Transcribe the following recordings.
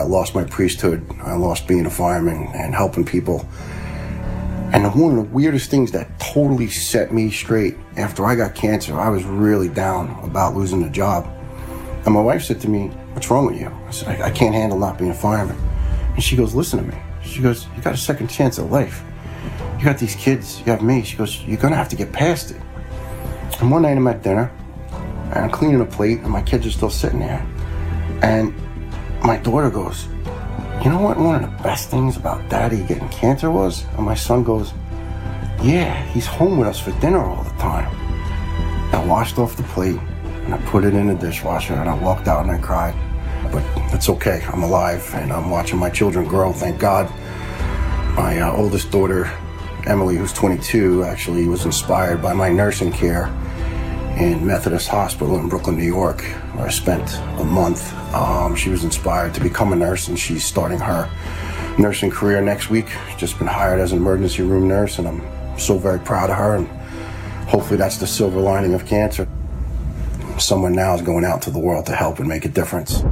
lost my priesthood. I lost being a fireman and helping people. And one of the weirdest things that totally set me straight, after I got cancer, I was really down about losing the job. And my wife said to me, "What's wrong with you?" I said, I can't handle not being a fireman. And she goes, "Listen to me." She goes, "You got a second chance at life. You got these kids, you have me." She goes, "You're gonna have to get past it." And one night I'm at dinner, and I'm cleaning a plate, and my kids are still sitting there. And my daughter goes, "You know what one of the best things about Daddy getting cancer was?" And my son goes, "Yeah, he's home with us for dinner all the time." I washed off the plate, and I put it in the dishwasher, and I walked out and I cried. But it's okay, I'm alive, and I'm watching my children grow, thank God. My oldest daughter, Emily, who's 22, actually was inspired by my nursing care in Methodist Hospital in Brooklyn, New York, where I spent a month. She was inspired to become a nurse, and she's starting her nursing career next week. Just been hired as an emergency room nurse, and I'm so very proud of her, and hopefully that's the silver lining of cancer. Someone now is going out to the world to help and make a difference.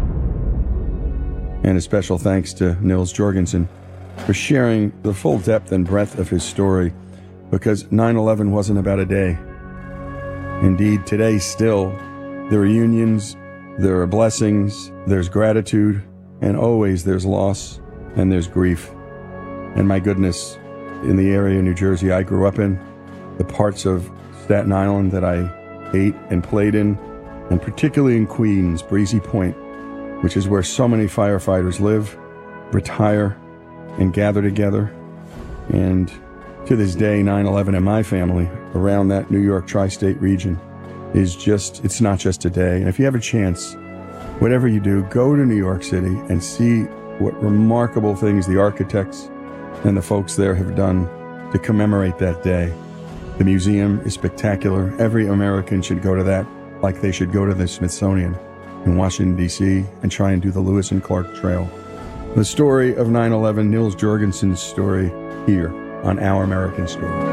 And a special thanks to Nils Jorgensen for sharing the full depth and breadth of his story, because 9/11 wasn't about a day. Indeed, today still, there are unions, there are blessings, there's gratitude, and always there's loss and there's grief. And my goodness, in the area of New Jersey I grew up in, the parts of Staten Island that I ate and played in, and particularly in Queens, Breezy Point, which is where so many firefighters live, retire, and gather together. And to this day, 9/11 in my family, around that New York tri-state region, is just, it's not just a day. And if you have a chance, whatever you do, go to New York City and see what remarkable things the architects and the folks there have done to commemorate that day. The museum is spectacular. Every American should go to that, like they should go to the Smithsonian in Washington, D.C., and try and do the Lewis and Clark Trail. The story of 9/11, Nils Jorgensen's story, here on Our American Story.